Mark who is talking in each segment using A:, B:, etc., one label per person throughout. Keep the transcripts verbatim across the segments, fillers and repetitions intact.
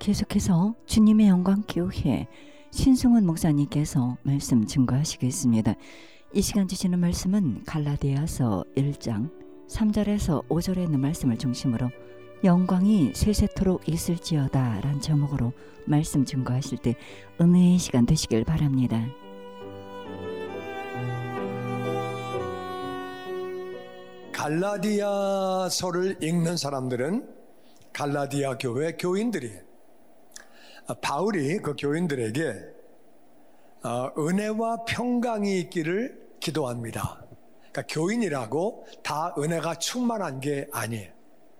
A: 계속해서 주님의 영광교회 신승훈 목사님께서 말씀 증거하시겠습니다. 이 시간 주시는 말씀은 갈라디아서 일 장 삼 절에서 오 절에 있는 말씀을 중심으로 영광이 세세토록 있을지어다 라는 제목으로 말씀 증거하실 때 은혜의 시간 되시길 바랍니다.
B: 갈라디아서를 읽는 사람들은 갈라디아 교회 교인들이에요. 바울이 그 교인들에게 은혜와 평강이 있기를 기도합니다. 그러니까 교인이라고 다 은혜가 충만한 게 아니에요.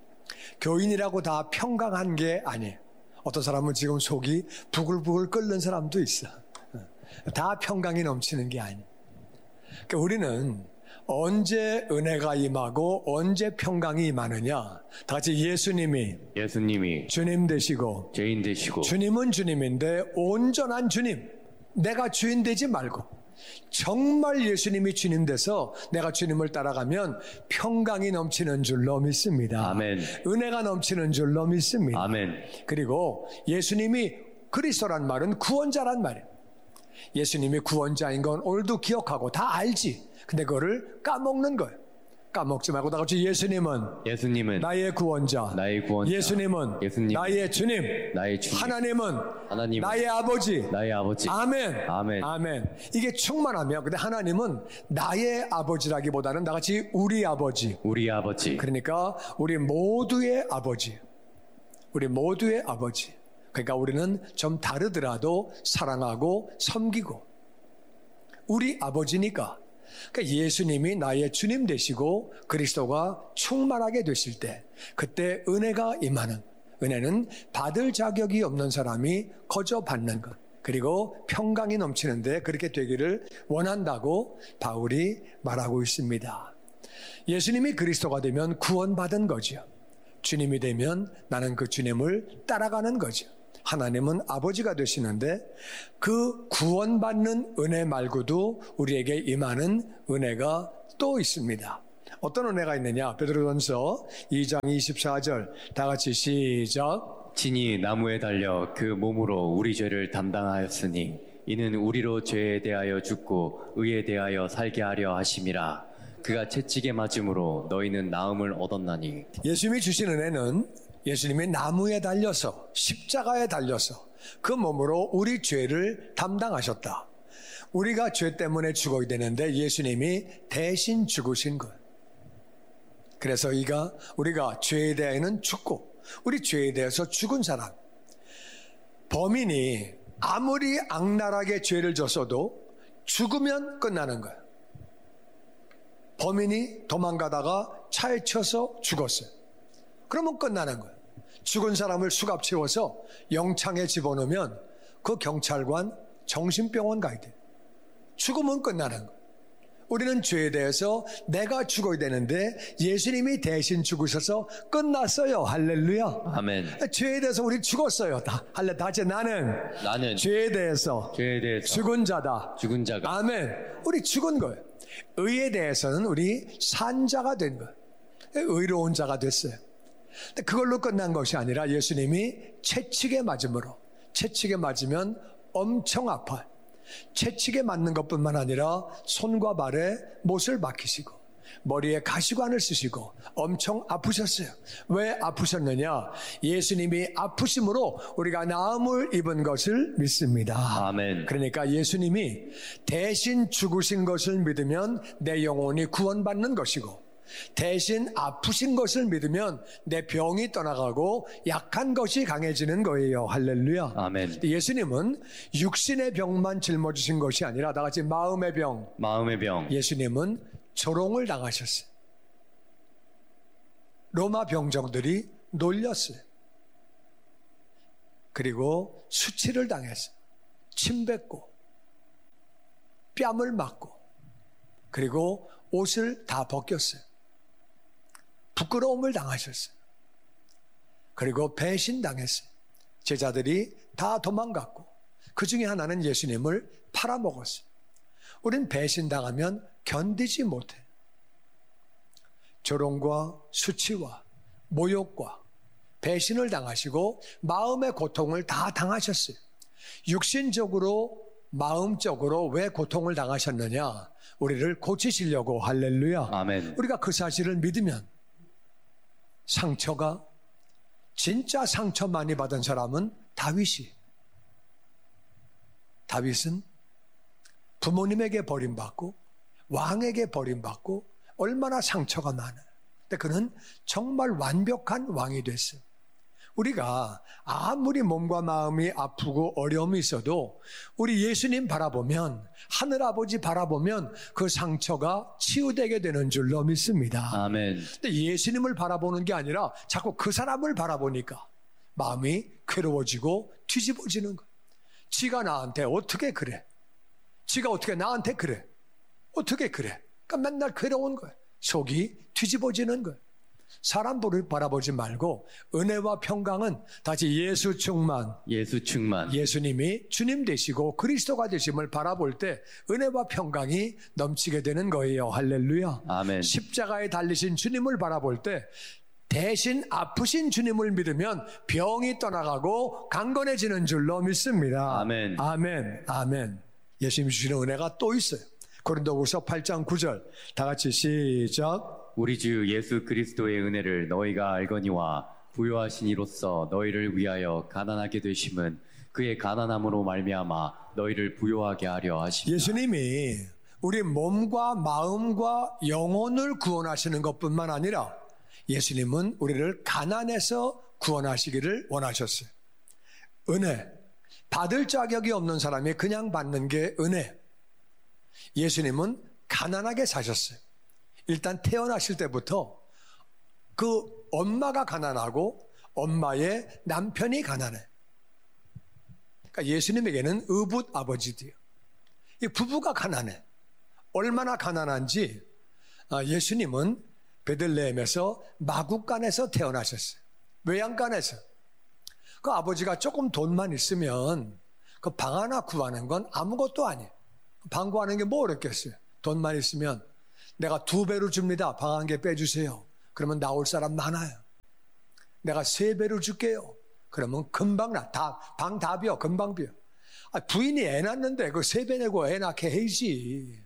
B: 교인이라고 다 평강한 게 아니에요. 어떤 사람은 지금 속이 부글부글 끓는 사람도 있어. 다 평강이 넘치는 게 아니에요. 그러니까 우리는 언제 은혜가 임하고 언제 평강이 임하느냐? 다 같이 예수님이
C: 예수님이
B: 주님 되시고
C: 죄인 되시고
B: 주님은 주님인데 온전한 주님, 내가 주인 되지 말고 정말 예수님이 주님 돼서 내가 주님을 따라가면 평강이 넘치는 줄로 믿습니다.
C: 아멘.
B: 은혜가 넘치는 줄로 믿습니다.
C: 아멘.
B: 그리고 예수님이 그리스도란 말은 구원자란 말이에요. 예수님이 구원자인 건 오늘도 기억하고 다 알지. 근데 그거를 까먹는 거예요. 까먹지 말고 다 같이 예수님은
C: 예수님은
B: 나의 구원자,
C: 나의 구원자,
B: 예수님은
C: 예수님,
B: 나의 주님,
C: 나의 주님,
B: 하나님은
C: 하나님은
B: 나의 아버지,
C: 나의 아버지.
B: 아멘,
C: 아멘.
B: 아멘. 이게 충만하며, 근데 하나님은 나의 아버지라기보다는 다 같이 우리 아버지,
C: 우리 아버지.
B: 그러니까 우리 모두의 아버지, 우리 모두의 아버지. 그러니까 우리는 좀 다르더라도 사랑하고 섬기고 우리 아버지니까. 그러니까 예수님이 나의 주님 되시고 그리스도가 충만하게 되실 때 그때 은혜가 임하는, 은혜는 받을 자격이 없는 사람이 거저 받는 것, 그리고 평강이 넘치는데 그렇게 되기를 원한다고 바울이 말하고 있습니다. 예수님이 그리스도가 되면 구원받은 거죠. 주님이 되면 나는 그 주님을 따라가는 거죠. 하나님은 아버지가 되시는데 그 구원받는 은혜 말고도 우리에게 임하는 은혜가 또 있습니다. 어떤 은혜가 있느냐? 베드로전서 이 장 이십사 절 다 같이 시작.
C: 친히 나무에 달려 그 몸으로 우리 죄를 담당하였으니 이는 우리로 죄에 대하여 죽고 의에 대하여 살게 하려 하심이라. 그가 채찍에 맞음으로 너희는 나음을 얻었나니.
B: 예수님이 주신 은혜는 예수님이 나무에 달려서 십자가에 달려서 그 몸으로 우리 죄를 담당하셨다. 우리가 죄 때문에 죽어야 되는데 예수님이 대신 죽으신 거예요. 그래서 이가 우리가 죄에 대해서는 죽고 우리 죄에 대해서 죽은 사람, 범인이 아무리 악랄하게 죄를 졌어도 죽으면 끝나는 거예요. 범인이 도망가다가 차에 쳐서 죽었어요. 그러면 끝나는 거예요. 죽은 사람을 수갑 채워서 영창에 집어넣으면 그 경찰관 정신병원 가야 돼요. 죽으면 끝나는 거예요. 우리는 죄에 대해서 내가 죽어야 되는데 예수님이 대신 죽으셔서 끝났어요. 할렐루야.
C: 아멘.
B: 죄에 대해서 우리 죽었어요. 다 할렐 다 같이 나는
C: 나는
B: 죄에 대해서
C: 죄에 대해서
B: 죽은 자다.
C: 죽은 자가.
B: 아멘. 우리 죽은 거예요. 의에 대해서는 우리 산 자가 된 거예요. 의로운 자가 됐어요. 근데 그걸로 끝난 것이 아니라 예수님이 채찍에 맞음으로, 채찍에 맞으면 엄청 아파요. 채찍에 맞는 것뿐만 아니라 손과 발에 못을 박히시고 머리에 가시관을 쓰시고 엄청 아프셨어요. 왜 아프셨느냐? 예수님이 아프심으로 우리가 나음을 입은 것을 믿습니다.
C: 아멘.
B: 그러니까 예수님이 대신 죽으신 것을 믿으면 내 영혼이 구원받는 것이고 대신 아프신 것을 믿으면 내 병이 떠나가고 약한 것이 강해지는 거예요. 할렐루야.
C: 아멘.
B: 예수님은 육신의 병만 짊어지신 것이 아니라 다 같이 마음의 병.
C: 마음의 병.
B: 예수님은 조롱을 당하셨어요. 로마 병정들이 놀렸어요. 그리고 수치를 당했어요. 침 뱉고 뺨을 맞고 그리고 옷을 다 벗겼어요. 부끄러움을 당하셨어요. 그리고 배신당했어요. 제자들이 다 도망갔고 그 중에 하나는 예수님을 팔아먹었어요. 우린 배신당하면 견디지 못해. 조롱과 수치와 모욕과 배신을 당하시고 마음의 고통을 다 당하셨어요. 육신적으로 마음적으로 왜 고통을 당하셨느냐? 우리를 고치시려고. 할렐루야.
C: 아멘.
B: 우리가 그 사실을 믿으면 상처가 진짜 상처 많이 받은 사람은 다윗이. 다윗은 부모님에게 버림받고 왕에게 버림받고 얼마나 상처가 많아요. 근데 그는 정말 완벽한 왕이 됐어요. 우리가 아무리 몸과 마음이 아프고 어려움이 있어도 우리 예수님 바라보면, 하늘아버지 바라보면 그 상처가 치유되게 되는 줄로 믿습니다.
C: 아멘.
B: 근데 예수님을 바라보는 게 아니라 자꾸 그 사람을 바라보니까 마음이 괴로워지고 뒤집어지는 거예요. 지가 나한테 어떻게 그래? 지가 어떻게 나한테 그래? 어떻게 그래? 그러니까 맨날 괴로운 거예요. 속이 뒤집어지는 거예요. 사람들을 바라보지 말고 은혜와 평강은 다시 예수 충만,
C: 예수 충만.
B: 예수님이 주님 되시고 그리스도가 되심을 바라볼 때 은혜와 평강이 넘치게 되는 거예요. 할렐루야.
C: 아멘.
B: 십자가에 달리신 주님을 바라볼 때 대신 아프신 주님을 믿으면 병이 떠나가고 강건해지는 줄로 믿습니다.
C: 아멘.
B: 아멘. 아멘. 예수님이 주시는 은혜가 또 있어요. 고린도후서 팔 장 구 절 다 같이 시작.
C: 우리 주 예수 그리스도의 은혜를 너희가 알거니와 부요하신 이로써 너희를 위하여 가난하게 되심은 그의 가난함으로 말미암아 너희를 부요하게 하려 하심이라.
B: 예수님이 우리 몸과 마음과 영혼을 구원하시는 것뿐만 아니라 예수님은 우리를 가난해서 구원하시기를 원하셨어요. 은혜. 받을 자격이 없는 사람이 그냥 받는 게 은혜. 예수님은 가난하게 사셨어요. 일단 태어나실 때부터 그 엄마가 가난하고 엄마의 남편이 가난해. 그러니까 예수님에게는 의붓 아버지들이에요. 이 부부가 가난해. 얼마나 가난한지 예수님은 베들레헴에서 마구간에서 태어나셨어요. 외양간에서. 그 아버지가 조금 돈만 있으면 그 방 하나 구하는 건 아무것도 아니에요. 방 구하는 게 뭐 어렵겠어요. 돈만 있으면 내가 두 배로 줍니다. 방 한 개 빼주세요. 그러면 나올 사람 많아요. 내가 세 배로 줄게요. 그러면 금방 나. 다, 방 다 비어. 금방 비어. 아, 부인이 애 낳는데 그 세 배 내고 애 낳게 해야지.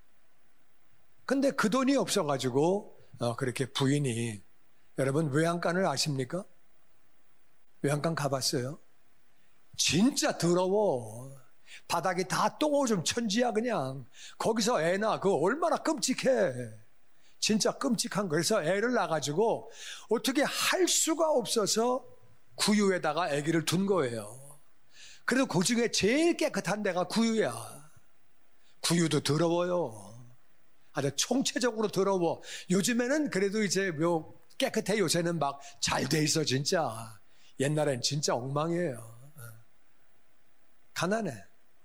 B: 근데 그 돈이 없어가지고 어, 그렇게 부인이. 여러분 외양간을 아십니까? 외양간 가봤어요? 진짜 더러워. 바닥이 다 똥오줌 천지야 그냥. 거기서 애 낳아. 그거 얼마나 끔찍해. 진짜 끔찍한 거. 그래서 애를 낳아가지고 어떻게 할 수가 없어서 구유에다가 아기를 둔 거예요. 그래도 그 중에 제일 깨끗한 데가 구유야. 구유도 더러워요. 아주 총체적으로 더러워. 요즘에는 그래도 이제 뭐 깨끗해. 요새는 막 잘 돼 있어 진짜. 옛날엔 진짜 엉망이에요. 가난해.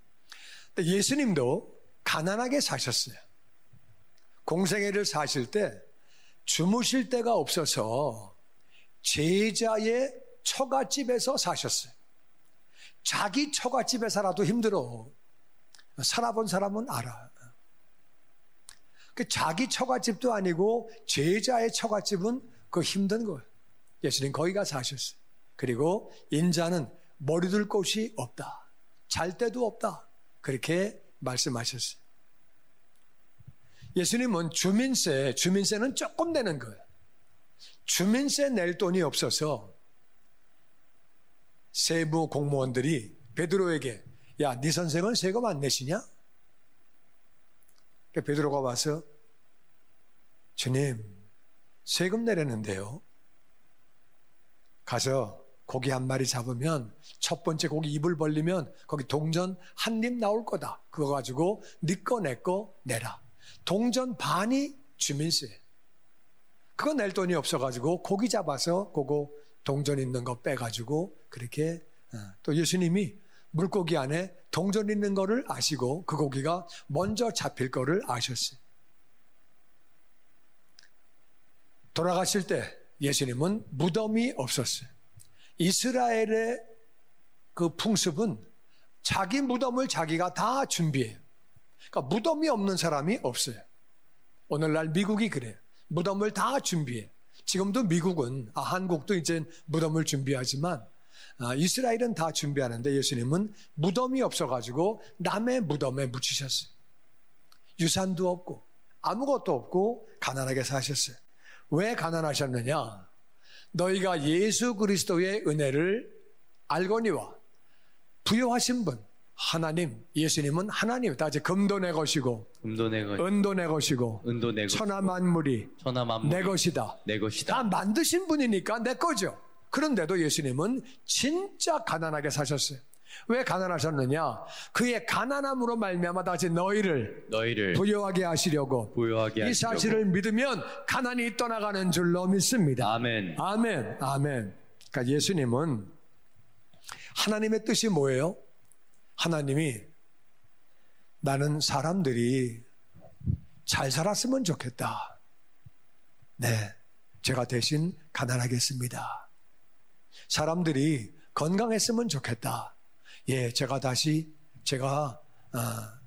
B: 예수님도 가난하게 사셨어요. 공생애를 사실 때 주무실 데가 없어서 제자의 처갓집에서 사셨어요. 자기 처갓집에 살아도 힘들어. 살아본 사람은 알아. 자기 처갓집도 아니고 제자의 처갓집은 그 힘든 거예요. 예수님 거기가 사셨어요. 그리고 인자는 머리 둘 곳이 없다. 잘 데도 없다. 그렇게 말씀하셨어요. 예수님은 주민세, 주민세는 조금 내는 거예요. 주민세 낼 돈이 없어서 세무 공무원들이 베드로에게 야, 네 선생은 세금 안 내시냐? 베드로가 와서 주님, 세금 내려는데요. 가서 고기 한 마리 잡으면 첫 번째 고기 입을 벌리면 거기 동전 한 입 나올 거다. 그거 가지고 네 거 내 거 내라. 동전 반이 주민세. 그거 낼 돈이 없어가지고 고기 잡아서 그거 동전 있는 거 빼가지고 그렇게. 또 예수님이 물고기 안에 동전 있는 거를 아시고 그 고기가 먼저 잡힐 거를 아셨어요. 돌아가실 때 예수님은 무덤이 없었어요. 이스라엘의 그 풍습은 자기 무덤을 자기가 다 준비해요. 그러니까 무덤이 없는 사람이 없어요. 오늘날 미국이 그래요. 무덤을 다 준비해. 지금도 미국은, 아, 한국도 이제 무덤을 준비하지만 아, 이스라엘은 다 준비하는데 예수님은 무덤이 없어가지고 남의 무덤에 묻히셨어요. 유산도 없고 아무것도 없고 가난하게 사셨어요. 왜 가난하셨느냐? 너희가 예수 그리스도의 은혜를 알거니와 부여하신 분 하나님, 예수님은 하나님, 다 이제 금도 내 것이고
C: 금도 내 것,
B: 은도 내 것이고
C: 은도 내 것,
B: 천하 만물이
C: 천하 만물이
B: 내 것이다.
C: 내 것이다.
B: 다 만드신 분이니까 내 거죠. 그런데도 예수님은 진짜 가난하게 사셨어요. 왜 가난하셨느냐? 그의 가난함으로 말미암아 다시 너희를
C: 너희를
B: 부유하게 하시려고
C: 부유하게
B: 이
C: 하시려고.
B: 사실을 믿으면 가난이 떠나가는 줄로 믿습니다.
C: 아멘.
B: 아멘. 아멘. 그러니까 예수님은 하나님의 뜻이 뭐예요? 하나님이 나는 사람들이 잘 살았으면 좋겠다. 네, 제가 대신 가난하겠습니다. 사람들이 건강했으면 좋겠다. 예, 제가 다시 제가 어,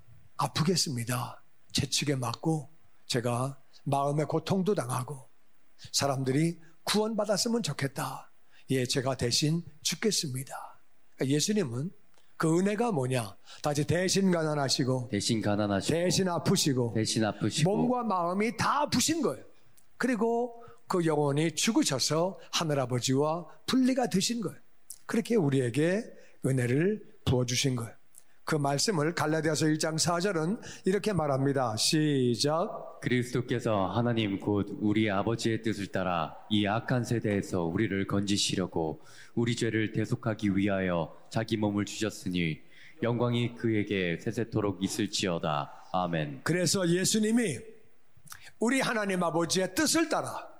B: 아프겠습니다. 채찍에 맞고 제가 마음의 고통도 당하고 사람들이 구원받았으면 좋겠다. 예, 제가 대신 죽겠습니다. 그러니까 예수님은 그 은혜가 뭐냐? 다시 대신 가난하시고
C: 대신 가난하시고
B: 대신 아프시고
C: 대신 아프시고
B: 몸과 마음이 다 아프신 거예요. 그리고 그 영혼이 죽으셔서 하늘아버지와 분리가 되신 거예요. 그렇게 우리에게 은혜를 부어주신 거예요. 그 말씀을 갈라디아서 일 장 사 절은 이렇게 말합니다. 시작.
C: 그리스도께서 하나님 곧 우리 아버지의 뜻을 따라 이 악한 세대에서 우리를 건지시려고 우리 죄를 대속하기 위하여 자기 몸을 주셨으니 영광이 그에게 세세토록 있을지어다. 아멘.
B: 그래서 예수님이 우리 하나님 아버지의 뜻을 따라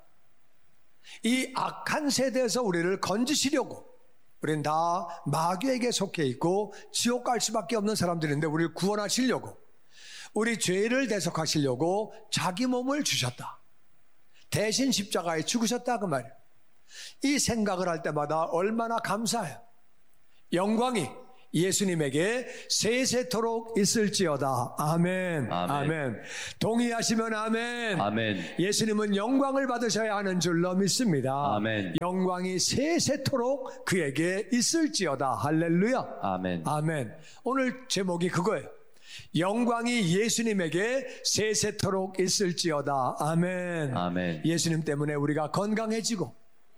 B: 이 악한 세대에서 우리를 건지시려고, 우리는 다 마귀에게 속해 있고 지옥 갈 수밖에 없는 사람들인데 우리를 구원하시려고, 우리 죄를 대속하시려고 자기 몸을 주셨다. 대신 십자가에 죽으셨다 그 말이에요. 이 생각을 할 때마다 얼마나 감사해요. 영광이 예수님에게 세세토록 있을지어다. 아멘.
C: 아멘.
B: 아멘. 동의하시면 아멘.
C: 아멘.
B: 예수님은 영광을 받으셔야 하는 줄로 믿습니다.
C: 아멘.
B: 영광이 세세토록 그에게 있을지어다. 할렐루야.
C: 아멘.
B: 아멘. 오늘 제목이 그거예요. 영광이 예수님에게 세세토록 있을지어다. 아멘.
C: 아멘.
B: 예수님 때문에 우리가 건강해지고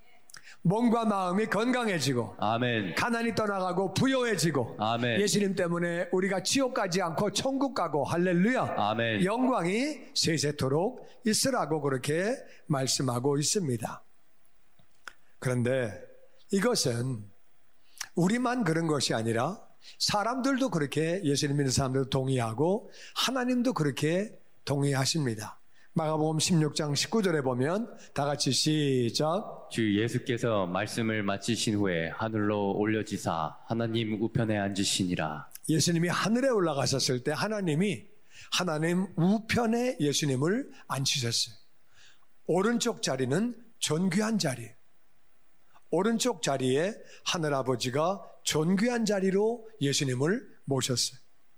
B: 몸과 마음이 건강해지고
C: 아멘.
B: 가난이 떠나가고 부요해지고
C: 아멘.
B: 예수님 때문에 우리가 지옥 가지 않고 천국 가고 할렐루야.
C: 아멘.
B: 영광이 세세토록 있으라고 그렇게 말씀하고 있습니다. 그런데 이것은 우리만 그런 것이 아니라 사람들도 그렇게, 예수님 믿는 사람들도 동의하고 하나님도 그렇게 동의하십니다. 마가복음 십육 장 십구 절에 보면 다 같이 시작.
C: 주 예수께서 말씀을 마치신 후에 하늘로 올려지사 하나님 우편에 앉으시니라.
B: 예수님이 하늘에 올라가셨을 때 하나님이 하나님 우편에 예수님을 앉히셨어요. 오른쪽 자리는 존귀한 자리예요. 오른쪽 자리에 하늘아버지가 존귀한 자리로 예수님을 모셨어요.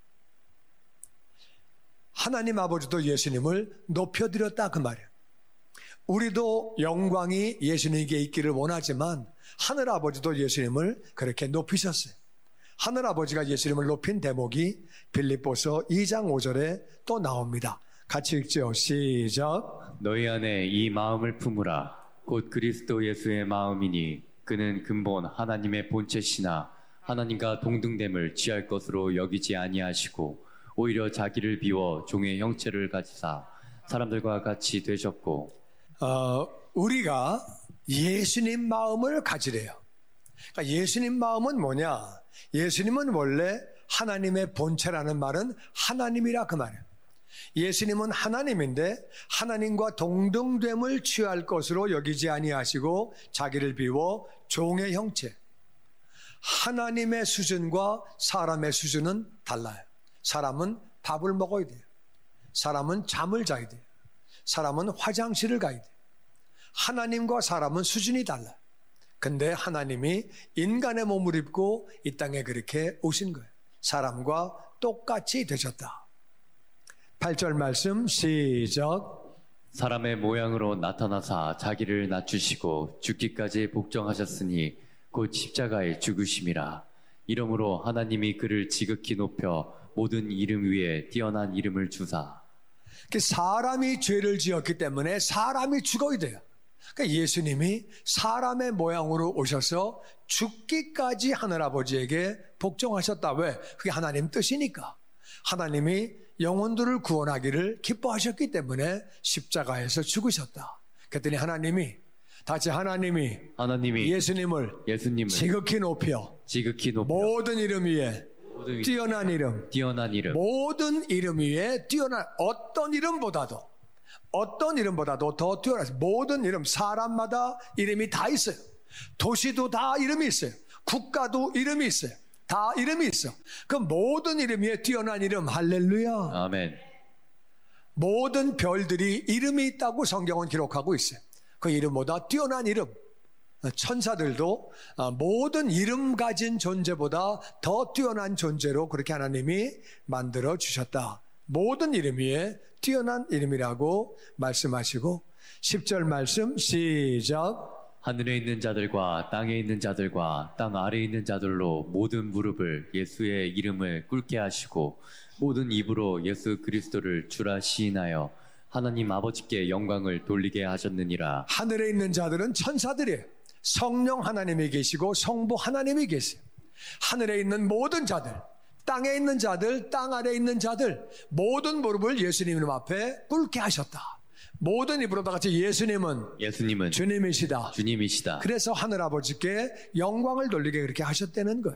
B: 하나님 아버지도 예수님을 높여드렸다 그 말이에요. 우리도 영광이 예수님에게 있기를 원하지만 하늘아버지도 예수님을 그렇게 높이셨어요. 하늘아버지가 예수님을 높인 대목이 빌립보서 이 장 오 절에 또 나옵니다. 같이 읽죠. 시작.
C: 너희 안에 이 마음을 품으라. 곧 그리스도 예수의 마음이니 그는 근본 하나님의 본체시나 하나님과 동등됨을 취할 것으로 여기지 아니하시고 오히려 자기를 비워 종의 형체를 가지사 사람들과 같이 되셨고.
B: 어, 우리가 예수님 마음을 가지래요. 그러니까 예수님 마음은 뭐냐? 예수님은 원래 하나님의 본체라는 말은 하나님이라 그 말이에요. 예수님은 하나님인데 하나님과 동등됨을 취할 것으로 여기지 아니하시고 자기를 비워 종의 형체. 하나님의 수준과 사람의 수준은 달라요. 사람은 밥을 먹어야 돼요. 사람은 잠을 자야 돼요. 사람은 화장실을 가야 돼요. 하나님과 사람은 수준이 달라요. 근데 하나님이 인간의 몸을 입고 이 땅에 그렇게 오신 거예요. 사람과 똑같이 되셨다. 팔 절 말씀 시작.
C: 사람의 모양으로 나타나사 자기를 낮추시고 죽기까지 복종하셨으니 곧 십자가에 죽으심이라. 이러므로 하나님이 그를 지극히 높여 모든 이름 위에 뛰어난 이름을 주사.
B: 사람이 죄를 지었기 때문에 사람이 죽어야 돼요. 그러니까 예수님이 사람의 모양으로 오셔서 죽기까지 하늘아버지에게 복종하셨다. 왜? 그게 하나님 뜻이니까. 하나님이 영혼들을 구원하기를 기뻐하셨기 때문에 십자가에서 죽으셨다. 그랬더니 하나님이 다시 하나님이
C: 하나님이
B: 예수님을
C: 예수님을
B: 지극히 높여
C: 지극히 높여
B: 모든 이름 위에
C: 모든
B: 뛰어난 이름
C: 뛰어난 이름
B: 모든 이름 위에 뛰어난 어떤 이름보다도 어떤 이름보다도 더 뛰어난 모든 이름 사람마다 이름이 다 있어요. 도시도 다 이름이 있어요. 국가도 이름이 있어요. 다 이름이 있어. 그 모든 이름 위에 뛰어난 이름 할렐루야.
C: 아멘.
B: 모든 별들이 이름이 있다고 성경은 기록하고 있어요. 그 이름보다 뛰어난 이름. 천사들도 모든 이름 가진 존재보다 더 뛰어난 존재로 그렇게 하나님이 만들어 주셨다. 모든 이름 위에 뛰어난 이름이라고 말씀하시고 십 절 말씀 시작.
C: 하늘에 있는 자들과 땅에 있는 자들과 땅 아래에 있는 자들로 모든 무릎을 예수의 이름을 꿇게 하시고 모든 입으로 예수 그리스도를 주라 시인하여 하나님 아버지께 영광을 돌리게 하셨느니라.
B: 하늘에 있는 자들은 천사들이에요. 성령 하나님이 계시고 성부 하나님이 계세요. 하늘에 있는 모든 자들, 땅에 있는 자들, 땅 아래에 있는 자들 모든 무릎을 예수님 앞에 꿇게 하셨다. 모든 입으로 다 같이 예수님은
C: 예수님은
B: 주님이시다.
C: 주님이시다.
B: 그래서 하늘 아버지께 영광을 돌리게 그렇게 하셨다는 거예요.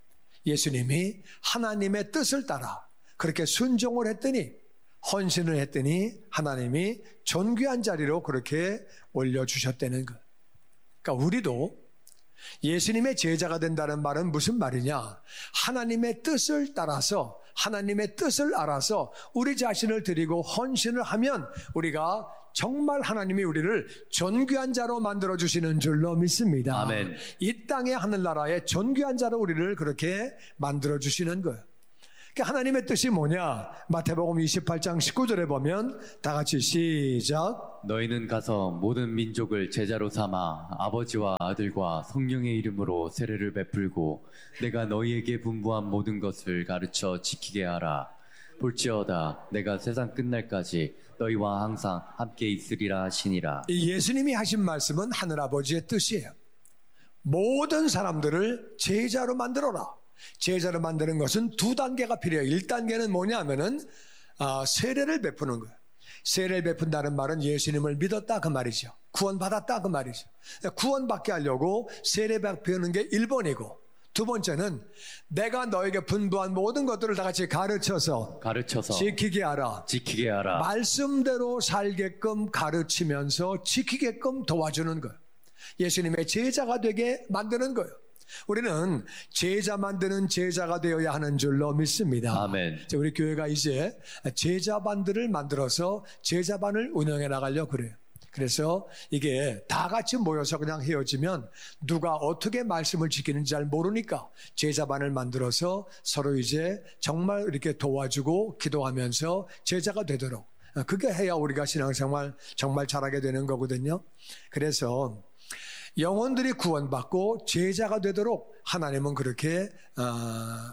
B: 예수님이 하나님의 뜻을 따라 그렇게 순종을 했더니 헌신을 했더니 하나님이 존귀한 자리로 그렇게 올려주셨다는 거예요. 그러니까 우리도 예수님의 제자가 된다는 말은 무슨 말이냐? 하나님의 뜻을 따라서 하나님의 뜻을 알아서 우리 자신을 드리고 헌신을 하면 우리가 정말 하나님이 우리를 존귀한 자로 만들어주시는 줄로 믿습니다.
C: 아멘.
B: 이 땅의 하늘나라의 존귀한 자로 우리를 그렇게 만들어주시는 거예요. 그러니까 하나님의 뜻이 뭐냐? 마태복음 이십팔 장 십구 절에 보면 다 같이 시작.
C: 너희는 가서 모든 민족을 제자로 삼아 아버지와 아들과 성령의 이름으로 세례를 베풀고 내가 너희에게 분부한 모든 것을 가르쳐 지키게 하라. 볼지어다 내가 세상 끝날까지 너희와 항상 함께 있으리라 하시니라.
B: 이 예수님이 하신 말씀은 하늘아버지의 뜻이에요. 모든 사람들을 제자로 만들어라. 제자로 만드는 것은 두 단계가 필요해요. 일 단계는 뭐냐면은 아, 세례를 베푸는 거예요. 세례를 베푼다는 말은 예수님을 믿었다 그 말이죠. 구원받았다 그 말이죠. 구원받게 하려고 세례 베푸는 게 일 번이고 두 번째는 내가 너에게 분부한 모든 것들을 다 같이 가르쳐서
C: 가르쳐서
B: 지키게 하라.
C: 지키게 하라.
B: 말씀대로 살게끔 가르치면서 지키게끔 도와주는 거예요. 예수님의 제자가 되게 만드는 거예요. 우리는 제자 만드는 제자가 되어야 하는 줄로 믿습니다.
C: 아멘.
B: 우리 교회가 이제 제자반들을 만들어서 제자반을 운영해 나가려고 그래요. 그래서 이게 다 같이 모여서 그냥 헤어지면 누가 어떻게 말씀을 지키는지 잘 모르니까 제자반을 만들어서 서로 이제 정말 이렇게 도와주고 기도하면서 제자가 되도록 그게 해야 우리가 신앙생활 정말 잘하게 되는 거거든요. 그래서 영혼들이 구원받고 제자가 되도록 하나님은 그렇게 어,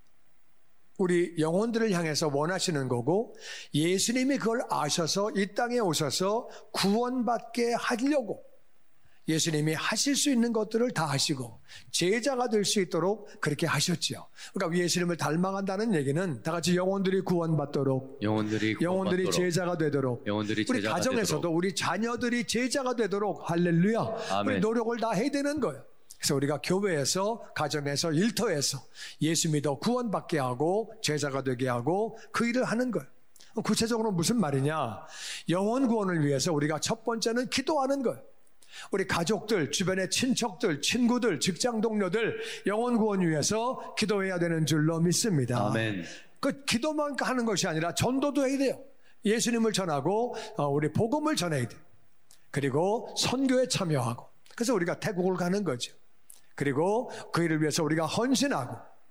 B: 우리 영혼들을 향해서 원하시는 거고 예수님이 그걸 아셔서 이 땅에 오셔서 구원받게 하려고 예수님이 하실 수 있는 것들을 다 하시고 제자가 될 수 있도록 그렇게 하셨죠. 그러니까 예수님을 닮아간다는 얘기는 다 같이 영혼들이 구원받도록
C: 영혼들이
B: 영혼들이
C: 구원받도록,
B: 제자가 되도록
C: 영혼들이
B: 우리
C: 제자가
B: 가정에서도
C: 되도록.
B: 우리 자녀들이 제자가 되도록 할렐루야.
C: 아멘.
B: 우리 노력을 다 해야 되는 거예요. 그래서 우리가 교회에서 가정에서 일터에서 예수 믿어 구원받게 하고 제자가 되게 하고 그 일을 하는 거예요. 구체적으로 무슨 말이냐? 영혼 구원을 위해서 우리가 첫 번째는 기도하는 거예요. 우리 가족들, 주변의 친척들, 친구들, 직장 동료들 영혼 구원 위해서 기도해야 되는 줄로 믿습니다.
C: 아멘.
B: 그 기도만 하는 것이 아니라 전도도 해야 돼요. 예수님을 전하고 우리 복음을 전해야 돼요. 그리고 선교에 참여하고 그래서 우리가 태국을 가는 거죠. 그리고 그 일을 위해서 우리가 헌신하고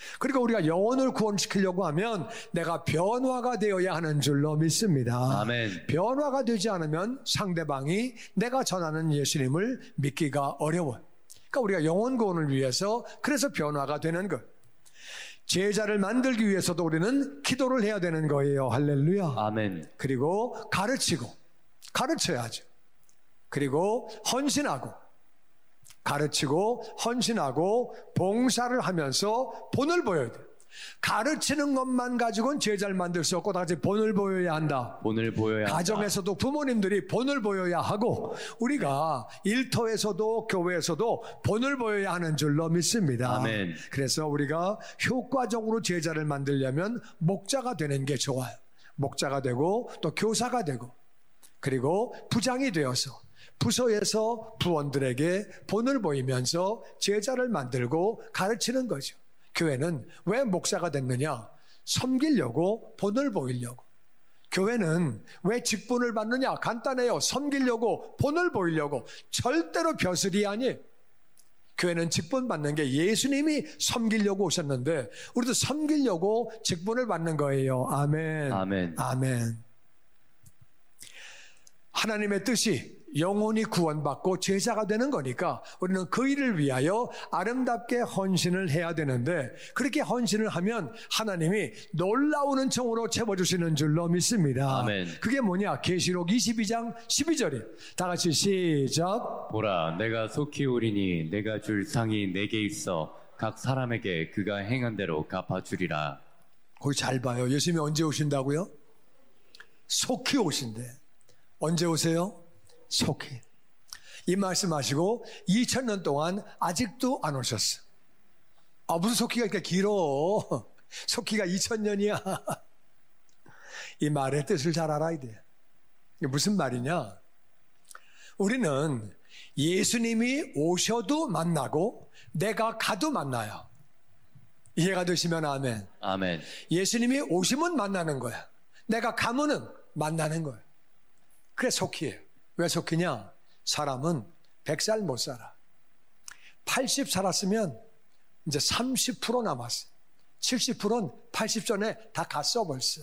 B: 그리고 우리가 영혼을 구원시키려고 하면 내가 변화가 되어야 하는 줄로 믿습니다.
C: 아멘.
B: 변화가 되지 않으면 상대방이 내가 전하는 예수님을 믿기가 어려워요. 그러니까 우리가 영혼 구원을 위해서 그래서 변화가 되는 것. 제자를 만들기 위해서도 우리는 기도를 해야 되는 거예요. 할렐루야.
C: 아멘.
B: 그리고 가르치고 가르쳐야죠. 그리고 헌신하고 가르치고 헌신하고 봉사를 하면서 본을 보여야 돼요. 가르치는 것만 가지고는 제자를 만들 수 없고 다 같이 본을 보여야 한다.
C: 본을 보여야 한다.
B: 가정에서도 부모님들이 본을 보여야 하고 우리가 일터에서도 교회에서도 본을 보여야 하는 줄로 믿습니다.
C: 아멘.
B: 그래서 우리가 효과적으로 제자를 만들려면 목자가 되는 게 좋아요. 목자가 되고 또 교사가 되고 그리고 부장이 되어서 부서에서 부원들에게 본을 보이면서 제자를 만들고 가르치는 거죠. 교회는 왜 목사가 됐느냐? 섬기려고, 본을 보이려고. 교회는 왜 직분을 받느냐? 간단해요. 섬기려고, 본을 보이려고. 절대로 벼슬이 아니에요. 교회는 직분 받는 게 예수님이 섬기려고 오셨는데 우리도 섬기려고 직분을 받는 거예요. 아멘.
C: 아멘.
B: 아멘. 하나님의 뜻이 영혼이 구원받고 제자가 되는 거니까 우리는 그 일을 위하여 아름답게 헌신을 해야 되는데 그렇게 헌신을 하면 하나님이 놀라운 은총으로 채워주시는 줄로 믿습니다.
C: 아멘.
B: 그게 뭐냐? 계시록 이십이 장 십이 절에 다 같이 시작.
C: 보라, 내가 속히 오리니 내가 줄 상이 내게 있어 각 사람에게 그가 행한 대로 갚아주리라.
B: 거기 잘 봐요. 예수님이 언제 오신다고요? 속히 오신대. 언제 오세요? 속히. 이 말씀하시고 이천 년 동안 아직도 안 오셨어. 아, 무슨 속히가 이렇게 길어? 속히가 이천 년이야. 이 말의 뜻을 잘 알아야 돼. 이게 무슨 말이냐? 우리는 예수님이 오셔도 만나고 내가 가도 만나요. 이해가 되시면 아멘.
C: 아멘.
B: 예수님이 오시면 만나는 거야. 내가 가면은 만나는 거야. 그래 속히예요. 왜 속히냐? 사람은 백 살 못 살아. 팔십 살았으면 이제 삼십 퍼센트 남았어. 칠십 퍼센트는 팔십 전에 다 갔어 벌써.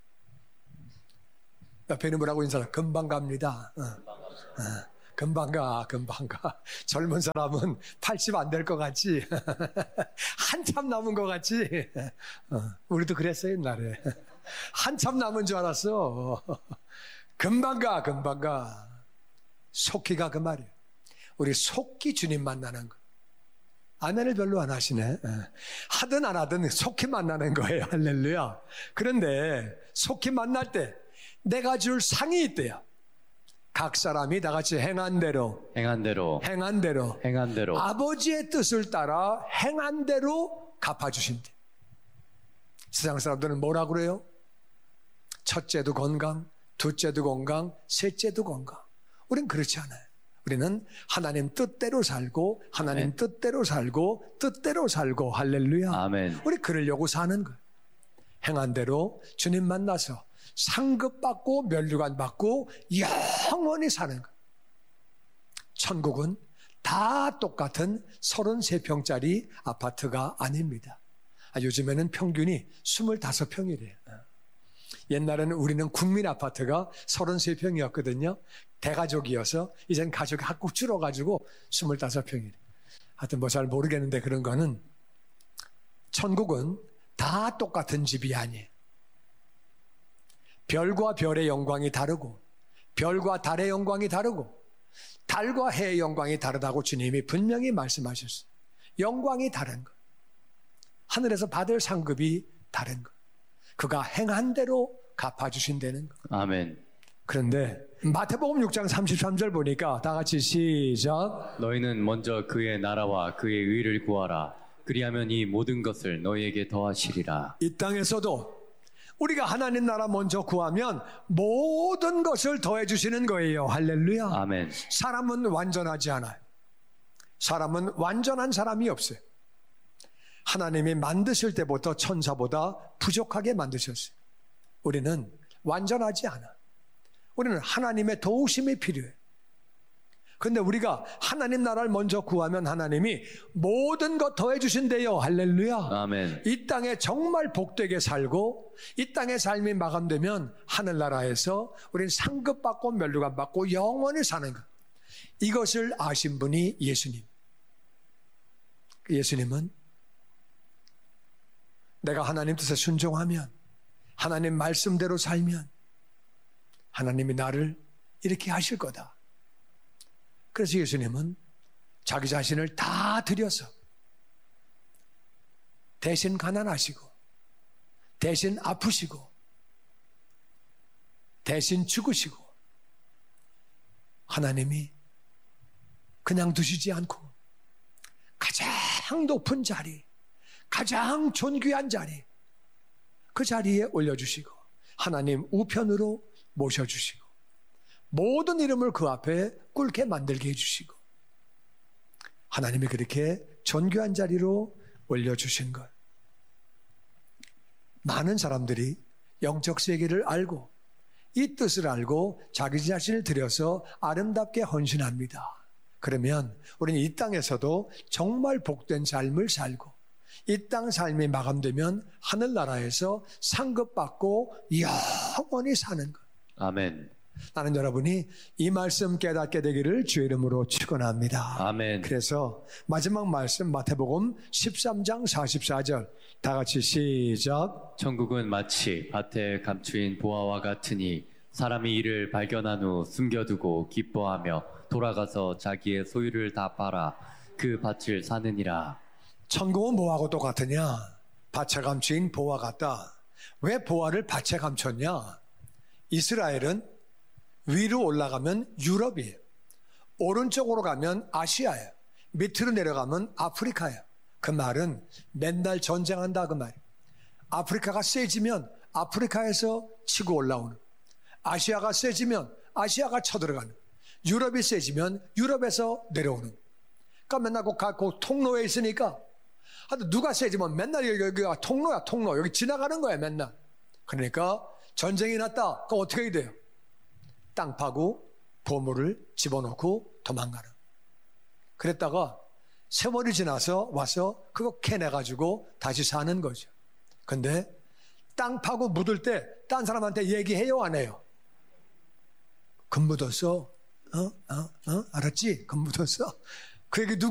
B: 옆에 있는 분하고 인사를 금방 갑니다. 어. 어. 금방 가, 금방 가. 젊은 사람은 팔십 안 될 것 같지? 한참 남은 것 같지? 어. 우리도 그랬어요 옛날에. 한참 남은 줄 알았어. 금방 가, 금방 가. 속히가 그 말이에요. 우리 속히 주님 만나는 거. 아멘을 별로 안 하시네. 하든 안 하든 속히 만나는 거예요. 할렐루야. 그런데 속히 만날 때 내가 줄 상이 있대요. 각 사람이 다 같이 행한 대로
C: 행한 대로
B: 행한 대로
C: 행한 대로
B: 아버지의 뜻을 따라 행한 대로 갚아주신대. 세상 사람들은 뭐라 그래요? 첫째도 건강, 둘째도 건강, 셋째도 건강. 우리는 그렇지 않아요. 우리는 하나님 뜻대로 살고 하나님
C: 아멘.
B: 뜻대로 살고 뜻대로 살고 할렐루야.
C: 아멘.
B: 우리 그러려고 사는 거예요. 행한 대로 주님 만나서 상급받고 면류관 받고 영원히 사는 거예요. 천국은 다 똑같은 서른세 평짜리 아파트가 아닙니다. 아, 요즘에는 평균이 스물다섯 평이래요. 옛날에는 우리는 국민 아파트가 서른세 평이었거든요. 대가족이어서 이젠 가족이 한국 줄어가지고 스물다섯 평이래. 하여튼 뭐 잘 모르겠는데 그런 거는 천국은 다 똑같은 집이 아니에요. 별과 별의 영광이 다르고 별과 달의 영광이 다르고 달과 해의 영광이 다르다고 주님이 분명히 말씀하셨어요. 영광이 다른 거. 하늘에서 받을 상급이 다른 거. 그가 행한 대로 갚아주신다는 거.
C: 아멘.
B: 그런데 마태복음 육 장 삼십삼 절 보니까 다 같이 시작.
C: 너희는 먼저 그의 나라와 그의 의를 구하라. 그리하면 이 모든 것을 너희에게 더하시리라.
B: 이 땅에서도 우리가 하나님 나라 먼저 구하면 모든 것을 더해 주시는 거예요. 할렐루야.
C: 아멘.
B: 사람은 완전하지 않아요. 사람은 완전한 사람이 없어요. 하나님이 만드실 때부터 천사보다 부족하게 만드셨어요. 우리는 완전하지 않아. 우리는 하나님의 도우심이 필요해. 근데 우리가 하나님 나라를 먼저 구하면 하나님이 모든 것 더해 주신대요. 할렐루야.
C: 아멘.
B: 이 땅에 정말 복되게 살고 이 땅의 삶이 마감되면 하늘나라에서 우리는 상급받고 멸류관 받고 영원히 사는 것. 이것을 아신 분이 예수님. 예수님은 내가 하나님 뜻에 순종하면, 하나님 말씀대로 살면 하나님이 나를 이렇게 하실 거다. 그래서 예수님은 자기 자신을 다 드려서 대신 가난하시고 대신 아프시고 대신 죽으시고 하나님이 그냥 두시지 않고 가장 높은 자리, 가장 존귀한 자리, 그 자리에 올려주시고 하나님 우편으로 모셔주시고 모든 이름을 그 앞에 꿇게 만들게 해주시고 하나님이 그렇게 존귀한 자리로 올려주신 것. 많은 사람들이 영적 세계를 알고 이 뜻을 알고 자기 자신을 들여서 아름답게 헌신합니다. 그러면 우리는 이 땅에서도 정말 복된 삶을 살고 이 땅 삶이 마감되면 하늘나라에서 상급받고 영원히 사는 것.
C: 아멘.
B: 나는 여러분이 이 말씀 깨닫게 되기를 주의 이름으로 축원합니다.
C: 아멘.
B: 그래서 마지막 말씀 마태복음 십삼 장 사십사 절 다 같이 시작.
C: 천국은 마치 밭에 감추인 보화와 같으니 사람이 이를 발견한 후 숨겨두고 기뻐하며 돌아가서 자기의 소유를 다 팔아 그 밭을 사느니라.
B: 천국은 뭐하고 똑같으냐? 밭에 감추인 보화 같다. 왜 보화를 밭에 감췄냐? 이스라엘은 위로 올라가면 유럽이에요. 오른쪽으로 가면 아시아예요. 밑으로 내려가면 아프리카예요. 그 말은 맨날 전쟁한다 그 말이에요. 아프리카가 세지면 아프리카에서 치고 올라오는, 아시아가 세지면 아시아가 쳐들어가는, 유럽이 세지면 유럽에서 내려오는. 그러니까 맨날 그, 그 통로에 있으니까 누가 세지면 맨날 여기, 여기가 통로야 통로. 여기 지나가는 거야 맨날. 그러니까 전쟁이 났다. 그럼 어떻게 해야 돼요? 땅 파고 보물을 집어넣고 도망가는. 그랬다가 세월이 지나서 와서 그거 캐내가지고 다시 사는 거죠. 근데 땅 파고 묻을 때 딴 사람한테 얘기해요 안 해요? 금 묻었어. 어? 어? 어? 알았지? 금 묻었어. 그 얘기 누가